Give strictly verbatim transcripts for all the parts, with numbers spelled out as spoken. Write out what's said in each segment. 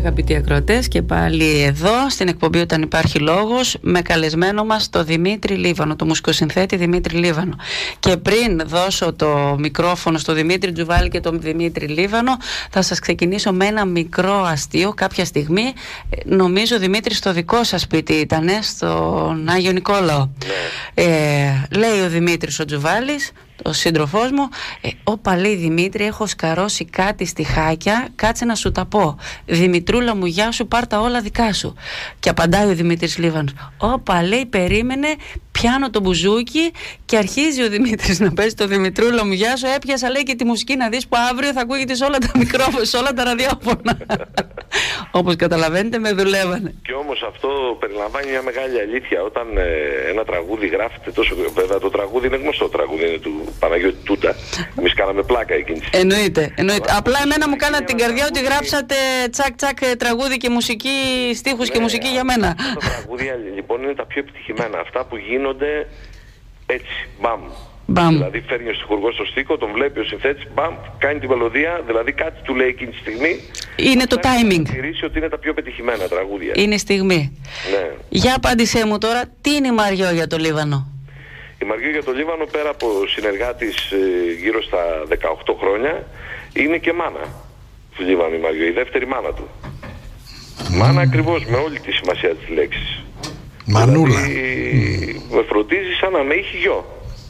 αγαπητοί ακροατές, και πάλι εδώ στην εκπομπή Όταν Υπάρχει Λόγος, με καλεσμένο μας το Δημήτρη Λίβανο, το μουσικοσυνθέτη Δημήτρη Λίβανο. Και πριν δώσω το μικρόφωνο στο Δημήτρη Τζουβάλη και τον Δημήτρη Λίβανο, θα σας ξεκινήσω με ένα μικρό αστείο. Κάποια στιγμή, νομίζω Δημήτρη, στο δικό σας σπίτι ήτανε, στον Άγιο Νικόλαο. ε, λέει ο Δημήτρης ο Τζουβάλης, ο σύντροφός μου, ε, «Όπα, λέει, Δημήτρη, έχω σκαρώσει κάτι στη Χάκια, κάτσε να σου τα πω. Δημητρούλα μου, γεια σου, πάρτα όλα δικά σου». Και απαντάει ο Δημήτρης Λίβανος, «Όπα», λέει, «περίμενε, πιάνω το μπουζούκι», και αρχίζει ο Δημήτρης να παίζει το «Δημητρούλα μου, γεια σου». Έπιασα, λέει, και τη μουσική, να δεις που αύριο θα ακούγεται σε όλα τα μικρόφωνα, σε όλα τα ραδιόφωνα. Όπως καταλαβαίνετε, με δουλεύανε. Και όμως αυτό περιλαμβάνει μια μεγάλη αλήθεια. Όταν ε, ένα τραγούδι γράφεται τόσο. Βέβαια, το τραγούδι είναι γνωστό, το τραγούδι είναι του Παναγιώτη Τούτα. Εμείς κάναμε πλάκα εκείνη τη στιγμή. Εννοείται, εννοείται. Απλά εμένα μου κάνατε την καρδιά ότι γράψατε τσακ τσακ τραγούδι και μουσική, στίχους, ναι, και μουσική για μένα. Αυτά τα τραγούδια λοιπόν είναι τα πιο επιτυχημένα. Αυτά που γίνονται έτσι, μπαμ. Μπαμ. Δηλαδή φέρνει ο στιχουργός στο στίχο, τον βλέπει ο συνθέτης, μπαμ, κάνει τη μελωδία, δηλαδή κάτι του λέει εκείνη τη στιγμή. Είναι το timing. Να τηρήσει ότι είναι τα πιο πετυχημένα τραγούδια. Είναι η στιγμή. Ναι. Για απάντησέ μου τώρα, τι είναι η Μαριό για το Λίβανο? Η Μαριό για το Λίβανο, πέρα από συνεργάτης ε, γύρω στα δεκαοκτώ χρόνια, είναι και μάνα του Λίβανου η Μαριό, η δεύτερη μάνα του. Mm. Μάνα ακριβώς, με όλη τη σημασία της λέξης. Μανούλα. Δηλαδή, mm. με φροντίζει σαν να με είχε γιο.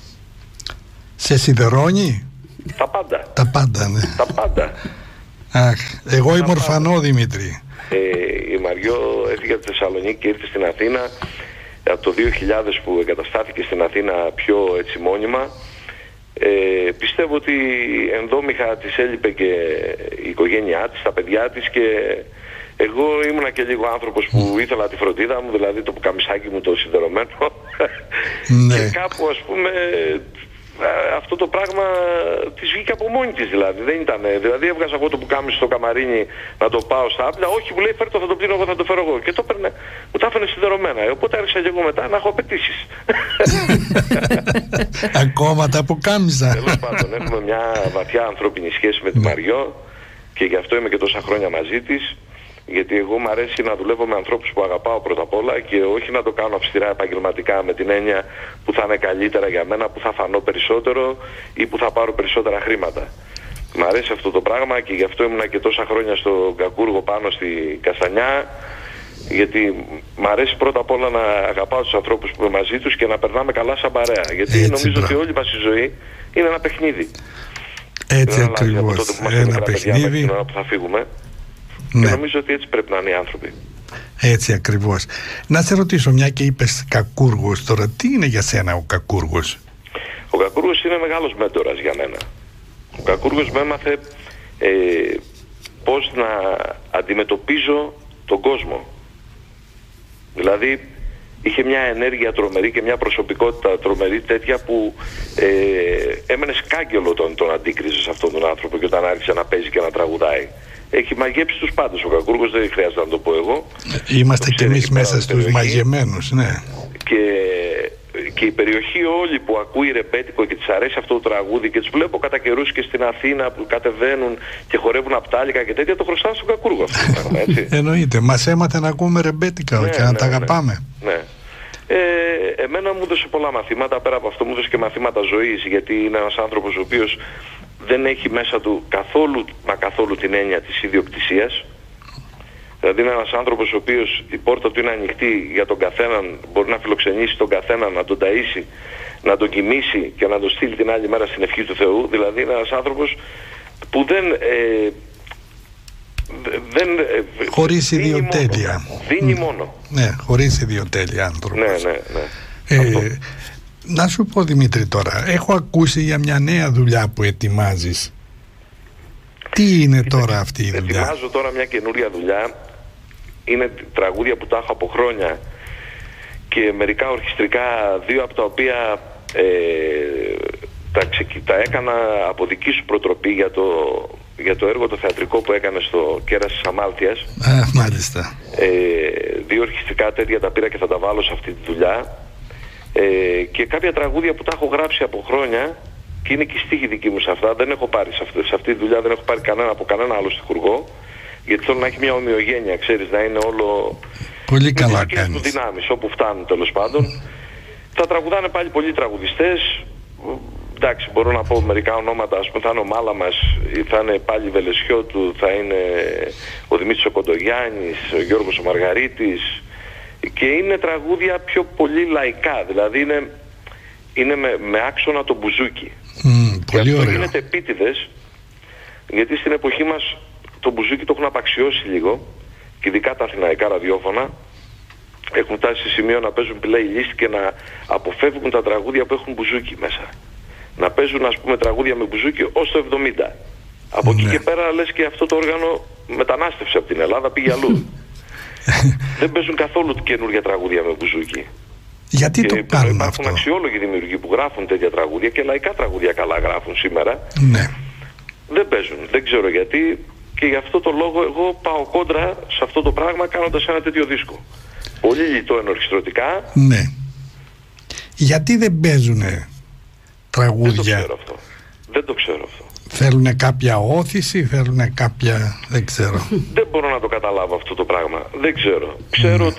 Σε σιδερώνει? Τα πάντα. Τα πάντα, ναι. Τα πάντα. Αχ, εγώ είμαι ορφανό, Δημήτρη. Ε, η Μαριό έφυγε από τη Θεσσαλονίκη και ήρθε στην Αθήνα από το δύο χιλιάδες, που εγκαταστάθηκε στην Αθήνα πιο έτσι μόνιμα. Ε, πιστεύω ότι ενδόμηχα της έλειπε και η οικογένειά της, τα παιδιά της, και εγώ ήμουνα και λίγο άνθρωπος που ήθελα τη φροντίδα μου, δηλαδή το καμισάκι μου το σιδερωμένο. Ναι. Και κάπου, ας πούμε, αυτό το πράγμα της βγήκε από μόνη της, δηλαδή δεν ήταν, δηλαδή έβγαζα εγώ το πουκάμισο στο καμαρίνι να το πάω στα άπλα, όχι, μου λέει, φέρ το, θα το πλύνω εγώ, θα το φέρω εγώ, και το έπαιρνε, μου τα έφερε σιδερωμένα, οπότε άρχισα και εγώ μετά να έχω απαιτήσεις. Ακόμα τα πουκάμισα. Τέλος πάντων, έχουμε μια βαθιά ανθρώπινη σχέση με τη Μαριό και γι' αυτό είμαι και τόσα χρόνια μαζί της. Γιατί εγώ μου αρέσει να δουλεύω με ανθρώπους που αγαπάω πρώτα απ' όλα, και όχι να το κάνω αυστηρά επαγγελματικά με την έννοια που θα είναι καλύτερα για μένα, που θα φανώ περισσότερο ή που θα πάρω περισσότερα χρήματα. Μ' αρέσει αυτό το πράγμα και γι' αυτό ήμουνα και τόσα χρόνια στο Κακούργο πάνω στη Καστανιά, γιατί μ' αρέσει πρώτα απ' όλα να αγαπάω τους ανθρώπους που είμαι μαζί τους και να περνάμε καλά σαν παρέα. Γιατί έτσι, νομίζω μπρά. ότι όλη μας η ζωή είναι ένα παιχνίδι. Έτσι ακριβώς, ένα παιχνίδι. Την ώρα που θα φύγουμε. Και ναι. νομίζω ότι έτσι πρέπει να είναι οι άνθρωποι. Έτσι ακριβώς. Να σε ρωτήσω, μια και είπες Κακούργος, τώρα τι είναι για σένα ο Κακούργος? Ο Κακούργος είναι μεγάλος μέντορας για μένα. Ο Κακούργος με έμαθε ε, πώς να αντιμετωπίζω τον κόσμο. Δηλαδή είχε μια ενέργεια τρομερή και μια προσωπικότητα τρομερή τέτοια που ε, έμενε σκάγγελο τον, τον αντίκριζε σε αυτόν τον άνθρωπο, και όταν άρχισε να παίζει και να τραγουδάει. Έχει μαγέψει τους πάντες ο Κακούργος, δεν χρειάζεται να το πω εγώ. Είμαστε κι εμείς μέσα στους μαγεμένους, ναι. Και, και η περιοχή όλη που ακούει ρεμπέτικο και της αρέσει αυτό το τραγούδι, και τους βλέπω κατά καιρούς και στην Αθήνα που κατεβαίνουν και χορεύουν απτάλικα και τέτοια, το χρωστάνε στον Κακούργο αυτό το πράγμα, έτσι. Εννοείται, μας έμαθε να ακούμε ρεμπέτικα, ναι, και να ναι, τα αγαπάμε. Ναι, ναι. Ε, εμένα μου έδωσε πολλά μαθήματα, πέρα από αυτό μου έδωσε και μαθήματα ζωής, γιατί είναι ένας άνθρωπος ο οποίος δεν έχει μέσα του καθόλου, μα καθόλου την έννοια της ιδιοκτησίας. Δηλαδή είναι ένας άνθρωπος ο οποίος η πόρτα του είναι ανοιχτή για τον καθέναν, μπορεί να φιλοξενήσει τον καθέναν, να τον ταΐσει, να τον κοιμήσει και να τον στείλει την άλλη μέρα στην ευχή του Θεού. Δηλαδή είναι ένας άνθρωπος που δεν... Ε, δεν ε, χωρίς ιδιοτέλεια. Δίνει μόνο. Ναι, χωρίς ιδιοτέλεια άνθρωπος. Ναι, ναι, ναι. Ε, να σου πω, Δημήτρη, τώρα έχω ακούσει για μια νέα δουλειά που ετοιμάζεις. Τι είναι Κοίτα, τώρα αυτή η δουλειά? Ετοιμάζω τώρα μια καινούρια δουλειά. Είναι τραγούδια που τα έχω από χρόνια και μερικά ορχιστρικά, δύο από τα οποία ε, τα, ξεκι, τα έκανα από δική σου προτροπή για το, για το έργο το θεατρικό που έκανε στο Κέρας της Αμάλτιας. Α, μάλιστα. Ε, δύο ορχιστρικά τέτοια τα πήρα και θα τα βάλω σε αυτή τη δουλειά. Ε, και κάποια τραγούδια που τα έχω γράψει από χρόνια και είναι και η στίχη δική μου σε αυτά. Δεν έχω πάρει σε αυτή, σε αυτή τη δουλειά, δεν έχω πάρει κανένα από κανένα άλλο στιχουργό. Γιατί θέλω να έχει μια ομοιογένεια, ξέρεις, να είναι όλο... Πολύ καλά κάνεις. Του δυνάμεις, όπου φτάνουν τέλος πάντων. Θα τραγουδάνε πάλι πολλοί τραγουδιστές. Εντάξει, μπορώ να πω μερικά ονόματα, ας πούμε, θα είναι ο Μάλαμας, θα είναι πάλι Βελεσιώτου, θα είναι ο Δημήτρης ο Κοντογιάννης, ο Γιώργος ο Μαργαρίτης, και είναι τραγούδια πιο πολύ λαϊκά, δηλαδή είναι, είναι με, με άξονα το μπουζούκι. Mm, και πολύ αυτό ωραίο. γίνεται επίτηδες, γιατί στην εποχή μας το μπουζούκι το έχουν απαξιώσει λίγο, και ειδικά τα αθηναϊκά ραδιόφωνα έχουν φτάσει σε σημείο να παίζουν playlist και να αποφεύγουν τα τραγούδια που έχουν μπουζούκι μέσα. Να παίζουν, ας πούμε, τραγούδια με μπουζούκι ως το εβδομήντα. Από ναι. εκεί και πέρα λες και αυτό το όργανο μετανάστευσε από την Ελλάδα, πήγε αλλού. Δεν παίζουν καθόλου καινούργια τραγούδια με μπουζούκι. Γιατί και το κάνουν υπάρχουν αυτό? αξιόλογοι δημιουργοί που γράφουν τέτοια τραγούδια, και λαϊκά τραγούδια καλά γράφουν σήμερα. Ναι. Δεν παίζουν, δεν ξέρω γιατί, και γι' αυτό το λόγο εγώ πάω κόντρα σε αυτό το πράγμα κάνοντας ένα τέτοιο δίσκο. Πολύ λιτό ενορχιστρωτικά. Ναι. Γιατί δεν παίζουνε τραγούδια? Δεν το ξέρω αυτό. Δεν το ξέρω αυτό. Θέλουνε κάποια όθηση, θέλουνε κάποια... δεν ξέρω. Δεν μπορώ να το καταλάβω αυτό το πράγμα. Δεν ξέρω. Ξέρω Ναι. ότι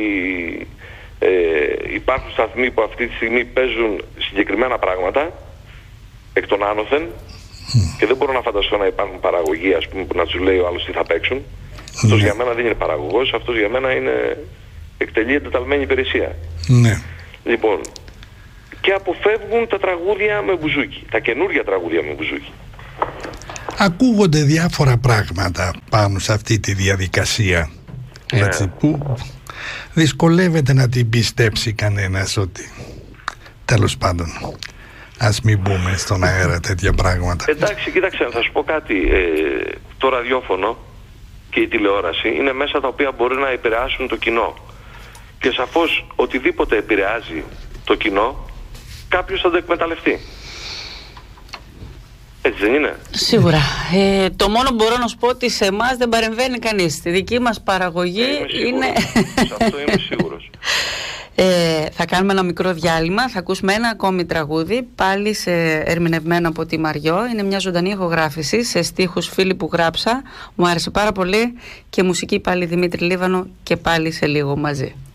ε, υπάρχουν σταθμοί που αυτή τη στιγμή παίζουν συγκεκριμένα πράγματα εκ των άνωθεν, και δεν μπορώ να φανταστώ να υπάρχουν παραγωγοί, ας πούμε, που να τους λέει ο άλλος τι θα παίξουν. Αυτός Ναι. για μένα δεν είναι παραγωγός, αυτός για μένα είναι εκτελεί εντεταλμένη υπηρεσία. Ναι. Λοιπόν, και αποφεύγουν τα τραγούδια με μπουζούκι, τα καινούργια τραγούδια με μπουζούκι. Ακούγονται διάφορα πράγματα πάνω σε αυτή τη διαδικασία, Ναι. έτσι, που δυσκολεύεται να την πιστέψει κανένας ότι, τέλος πάντων, ας μην μπούμε στον αέρα τέτοια πράγματα. Εντάξει, κοίταξε, θα σου πω κάτι. Ε, το ραδιόφωνο και η τηλεόραση είναι μέσα τα οποία μπορεί να επηρεάσουν το κοινό. Και σαφώς οτιδήποτε επηρεάζει το κοινό, κάποιος θα το εκμεταλλευτεί. Έτσι δεν είναι? Σίγουρα. Ε, το μόνο που μπορώ να σου πω ότι σε εμάς δεν παρεμβαίνει κανείς. Στη δική μας παραγωγή Ε, είναι... Σε αυτό είμαι σίγουρος. Ε, θα κάνουμε ένα μικρό διάλειμμα, θα ακούσουμε ένα ακόμη τραγούδι, πάλι σε ερμηνευμένο από τη Μαριό. Είναι μια ζωντανή ηχογράφηση σε στίχους φίλοι που γράψα. Μου άρεσε πάρα πολύ, και μουσική πάλι Δημήτρη Λίβανο, και πάλι σε λίγο μαζί.